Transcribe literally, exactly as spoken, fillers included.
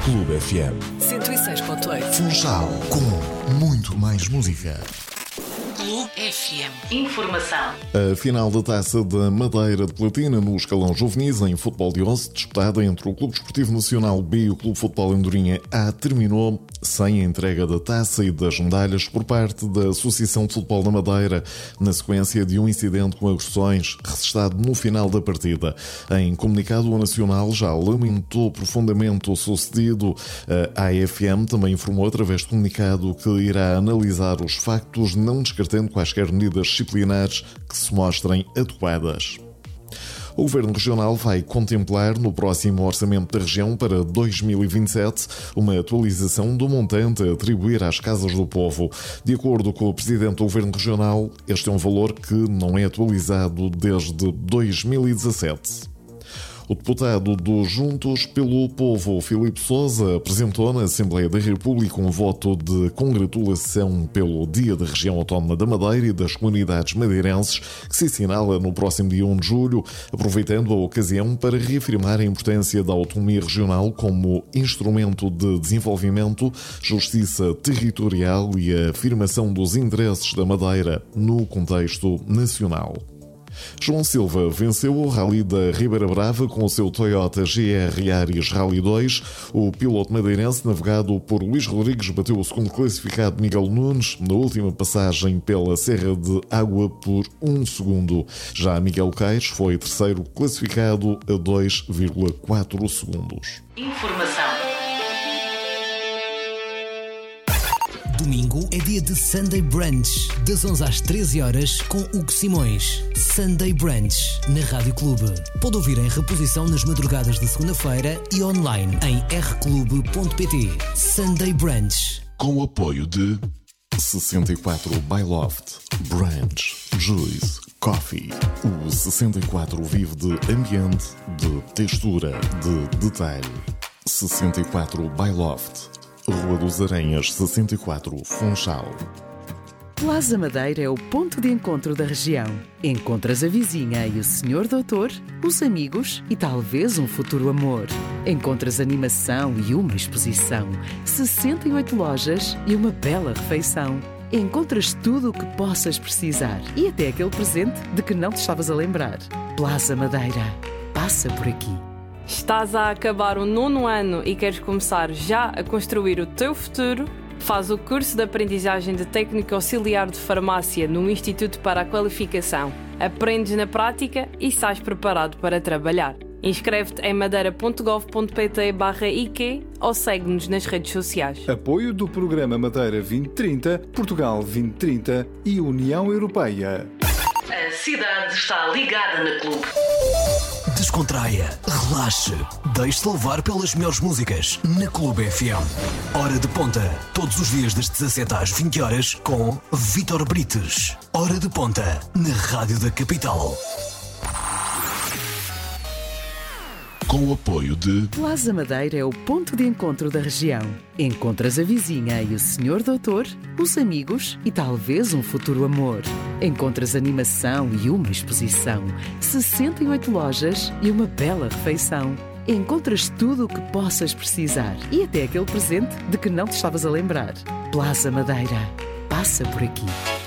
Clube F M cento e seis ponto oito. Funchal, com muito mais música. Clube F M. Informação. A final da Taça da Madeira de Platina no escalão juvenis em futebol de onze, disputada entre o Clube Desportivo Nacional B e o Clube Futebol Andorinha A, terminou sem a entrega da taça e das medalhas por parte da Associação de Futebol da Madeira, na sequência de um incidente com agressões registado no final da partida. Em comunicado, o Nacional já lamentou profundamente o sucedido. A A F M também informou através de comunicado que irá analisar os factos, não descartando quaisquer medidas disciplinares que se mostrem adequadas. O Governo Regional vai contemplar no próximo Orçamento da Região para dois mil e vinte e sete uma atualização do montante a atribuir às Casas do Povo. De acordo com o Presidente do Governo Regional, este é um valor que não é atualizado desde dois mil e dezassete. O deputado do Juntos pelo Povo, Filipe Sousa, apresentou na Assembleia da República um voto de congratulação pelo Dia da Região Autónoma da Madeira e das comunidades madeirenses, que se assinala no próximo dia um de julho, aproveitando a ocasião para reafirmar a importância da autonomia regional como instrumento de desenvolvimento, justiça territorial e a afirmação dos interesses da Madeira no contexto nacional. João Silva venceu o Rally da Ribeira Brava com o seu Toyota G R Yaris Rally dois. O piloto madeirense, navegado por Luís Rodrigues, bateu o segundo classificado Miguel Nunes na última passagem pela Serra de Água por um segundo. Já Miguel Caires foi terceiro classificado a dois vírgula quatro segundos. Informação. Domingo é dia de Sunday Brunch, das onze às treze horas, com Hugo Simões. Sunday Brunch, na Rádio Clube. Pode ouvir em reposição nas madrugadas de segunda-feira e online em r clube ponto p t. Sunday Brunch. Com o apoio de sessenta e quatro by Loft, Brunch, Juice, Coffee. O sessenta e quatro vive de ambiente, de textura, de detalhe. sessenta e quatro by Loft, Rua dos Aranhas, sessenta e quatro, Funchal. Plaza Madeira é o ponto de encontro da região. Encontras a vizinha e o senhor doutor, os amigos e talvez um futuro amor. Encontras animação e uma exposição, sessenta e oito lojas e uma bela refeição. Encontras tudo o que possas precisar e até aquele presente de que não te estavas a lembrar. Plaza Madeira. Passa por aqui. Estás a acabar o nono ano e queres começar já a construir o teu futuro? Faz o curso de aprendizagem de técnico auxiliar de farmácia no Instituto para a Qualificação. Aprendes na prática e sais preparado para trabalhar. Inscreve-te em madeira ponto gov ponto p t barra I Q ou segue-nos nas redes sociais. Apoio do Programa Madeira vinte trinta, Portugal vinte trinta e União Europeia. A cidade está ligada na Clube. Descontraia, relaxe, deixe-se levar pelas melhores músicas na Clube F M. Hora de Ponta, todos os dias das dezassete às vinte horas com Vítor Brites. Hora de Ponta, na Rádio da Capital. com o apoio de Plaza Madeira é o ponto de encontro da região. Encontras a vizinha e o senhor doutor, os amigos e talvez um futuro amor. Encontras animação e uma exposição, sessenta e oito lojas e uma bela refeição. Encontras tudo o que possas precisar e até aquele presente de que não te estavas a lembrar. Plaza Madeira. Passa por aqui.